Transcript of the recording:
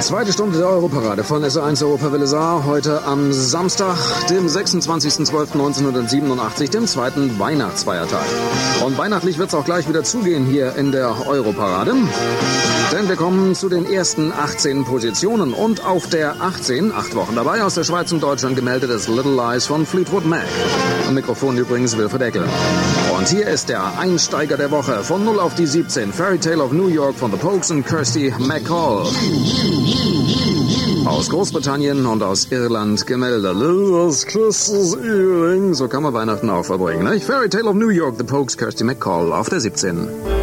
Zweite Stunde der Europarade von SR1 Europawelle Saar. Heute am Samstag, dem 26.12.1987, dem zweiten Weihnachtsfeiertag. Und weihnachtlich wird es auch gleich wieder zugehen hier in der Europarade. Denn wir kommen zu den ersten 18 Positionen. Und auf der 18, 8 Wochen dabei, aus der Schweiz und Deutschland gemeldet ist Little Lies von Fleetwood Mac. Am Mikrofon übrigens Wilfried Eckel. Und hier ist der Einsteiger der Woche. Von 0 auf die 17. Fairy Tale of New York von The Pogues und Kirsty MacColl. Aus Großbritannien und aus Irland gemeldet. Last Christmas Evening. So kann man Weihnachten auch verbringen, nicht? Fairy Tale of New York, The Pogues, Kirsty MacColl auf der 17.